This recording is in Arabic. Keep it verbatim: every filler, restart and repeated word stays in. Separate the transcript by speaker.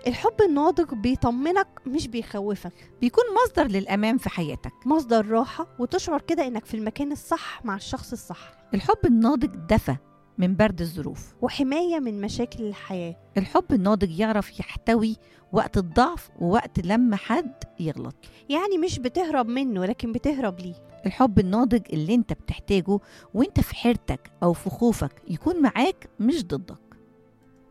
Speaker 1: الحب الناضج بيطمنك مش بيخوفك،
Speaker 2: بيكون مصدر للأمان في حياتك.
Speaker 1: مصدر راحة وتشعر كده إنك في المكان الصح مع الشخص الصح،
Speaker 2: الحب الناضج دفى من برد الظروف،
Speaker 1: وحماية من مشاكل الحياة.
Speaker 2: الحب الناضج يعرف يحتوي وقت الضعف ووقت لما حد يغلط.
Speaker 1: يعني مش بتهرب منه لكن بتهرب ليه.
Speaker 2: الحب الناضج اللي انت بتحتاجه وانت في حيرتك أو في خوفك يكون معاك مش ضدك.